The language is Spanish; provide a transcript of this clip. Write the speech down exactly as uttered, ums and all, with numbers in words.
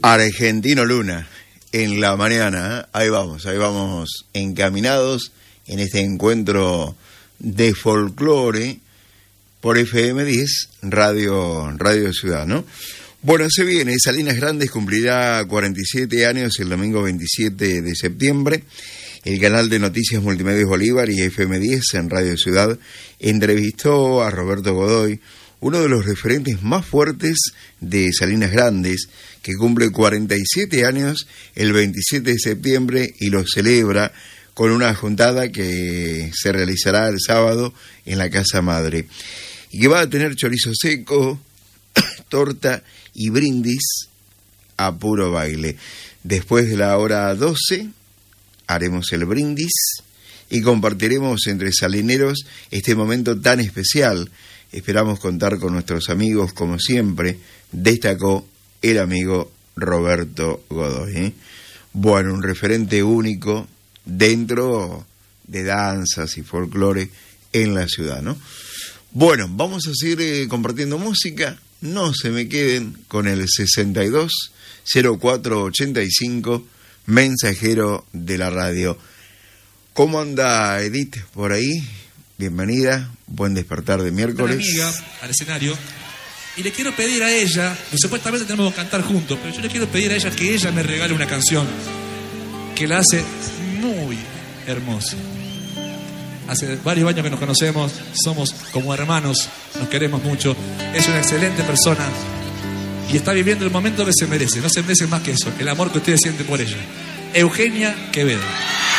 Argentino Luna, en la mañana, ¿eh? Ahí vamos, ahí vamos encaminados en este encuentro de folclore por F M diez, Radio, Radio Ciudad, ¿no? Bueno, se viene, Salinas Grandes cumplirá cuarenta y siete años el domingo veintisiete de septiembre. El canal de Noticias Multimedios Bolívar y F M diez en Radio Ciudad entrevistó a Roberto Godoy, uno de los referentes más fuertes de Salinas Grandes, que cumple cuarenta y siete años el veintisiete de septiembre y lo celebra con una juntada que se realizará el sábado en la Casa Madre. Y que va a tener chorizo seco, torta y brindis a puro baile. Después de la hora doce haremos el brindis y compartiremos entre salineros este momento tan especial. Esperamos contar con nuestros amigos, como siempre, destacó el amigo Roberto Godoy, ¿eh? Bueno, un referente único dentro de danzas y folclore en la ciudad, ¿no? Bueno, vamos a seguir eh, compartiendo música. No se me queden con el sesenta y dos cero cuatro ochenta y cinco, mensajero de la radio. ¿Cómo anda Edith por ahí? Bienvenida, buen despertar de miércoles. Una amiga al escenario y le quiero pedir a ella, que supuestamente tenemos que cantar juntos, pero yo le quiero pedir a ella que ella me regale una canción que la hace muy hermosa. Hace varios años que nos conocemos, somos como hermanos, nos queremos mucho, es una excelente persona y está viviendo el momento que se merece, no se merece más que eso, el amor que ustedes sienten por ella. Eugenia Quevedo.